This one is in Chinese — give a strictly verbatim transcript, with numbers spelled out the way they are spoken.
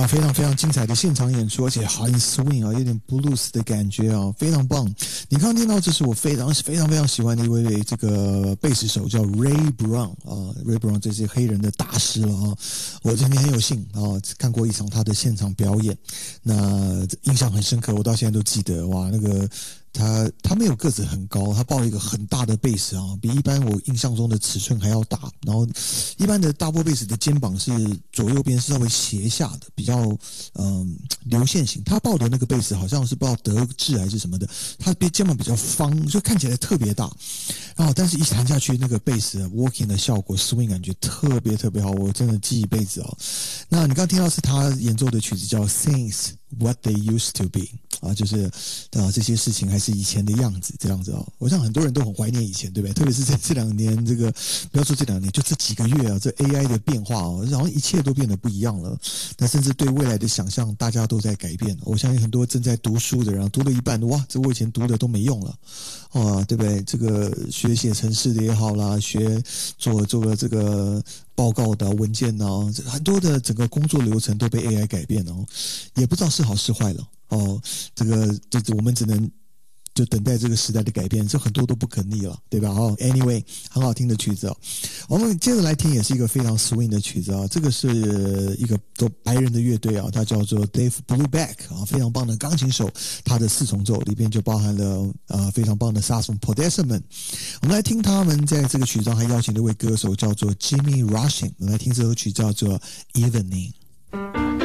非常非常精彩的现场演出，而且很 swing 啊，有点 blues 的感觉啊，非常棒。你刚刚听到，这是我非常非常非常喜欢的一位这个贝斯手，叫 Ray Brown 啊 ，Ray Brown 这是黑人的大师了啊。我今天很有幸啊，看过一场他的现场表演，那印象很深刻，我到现在都记得。哇，那个。他他没有个子很高，他抱了一个很大的贝斯啊，比一般我印象中的尺寸还要大。然后一般的大波贝斯的肩膀是左右边是稍微斜下的，比较嗯流线型。他抱的那个贝斯好像是不知道德制还是什么的，他肩膀比较方，就看起来特别大。然后但是一弹下去那个贝斯 working 的效果 swing 感觉特别特别好，我真的记一辈子哦。那你刚刚听到是他演奏的曲子叫 Things What They Used to Be 啊，就是啊这些事情还是以前的样子这样子哦。我想很多人都很怀念以前，对不对？特别是在这两年，这个不要说这两年，就这几个月啊，这 A I 的变化哦，好像一切都变得不一样了。那甚至对未来的想象，大家都在改变。我相信很多正在读书的人，读了一半，哇，这我以前读的都没用了，哦，对不对？这个学写程式的也好啦，学做做个这个报告的文件呢，很多的整个工作流程都被 A I 改变了，也不知道是好是坏了。哦，这个这我们只能就等待这个时代的改变，这很多都不可逆了，对吧？哦 ，anyway， 很好听的曲子哦。我们接着来听，也是一个非常 swing 的曲子啊。这个是一个都白人的乐队啊，它叫做 Dave Brubeck 啊，非常棒的钢琴手。他的四重奏里边就包含了呃非常棒的萨克斯风 Podesman。我们来听他们在这个曲子上还邀请了一位歌手叫做 Jimmy Rushing。我们来听这首曲叫做 Evening。